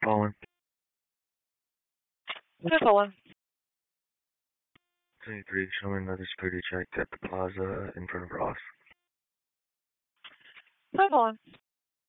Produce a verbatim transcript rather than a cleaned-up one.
Fallen. Good Fallen. twenty-three, show me another security check at the plaza in front of Ross. Good Fallen.